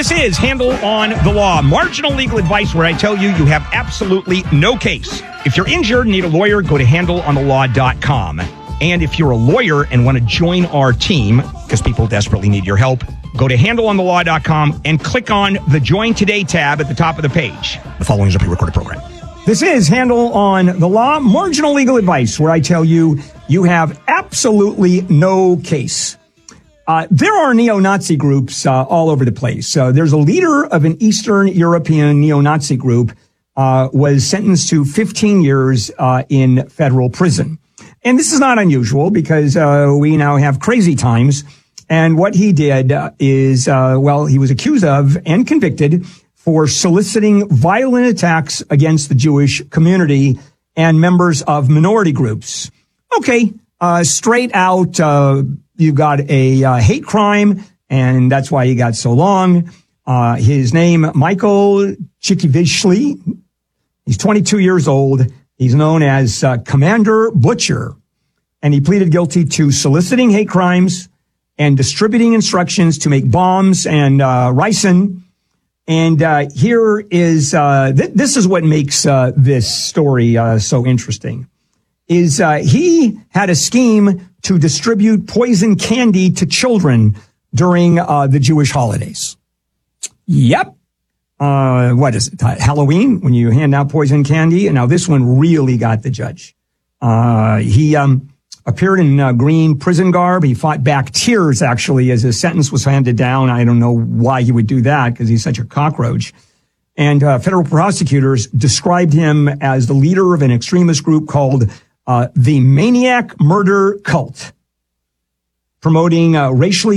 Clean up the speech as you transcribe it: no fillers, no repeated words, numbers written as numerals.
This is Handle on the Law, marginal legal advice where I tell you you have absolutely no case. If you're injured and need a lawyer, go to handleonthelaw.com. And if you're a lawyer and want to join our team, because people desperately need your help, go to handleonthelaw.com and click on the Join Today tab at the top of the page. The following is a pre-recorded program. This is Handle on the Law, marginal legal advice where I tell you you have absolutely no case. There are neo-Nazi groups all over the place. There's a leader of an Eastern European neo-Nazi group was sentenced to 15 years in federal prison. And this is not unusual because we now have crazy times. And what he did is, he was accused of and convicted for soliciting violent attacks against the Jewish community and members of minority groups. Okay, straight out, you got a hate crime, and that's why he got so long. His name, Michael Chikivishvili. He's 22 years old. He's known as Commander Butcher, and he pleaded guilty to soliciting hate crimes and distributing instructions to make bombs and ricin. And here is this is what makes this story so interesting. Is he had a scheme to distribute poison candy to children during the Jewish holidays. Yep. What is it? Halloween, when you hand out poison candy? And now this one really got the judge. He appeared in green prison garb. He fought back tears, actually, as his sentence was handed down. I don't know why he would do that, because he's such a cockroach. And federal prosecutors described him as the leader of an extremist group called the Maniac Murder Cult, promoting racially